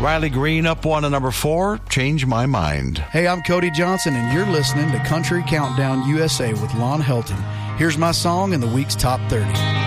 Riley Green up one at number 4, Change My Mind. Hey, I'm Cody Johnson, and you're listening to Country Countdown USA with Lon Helton. Here's my song in the week's top 30.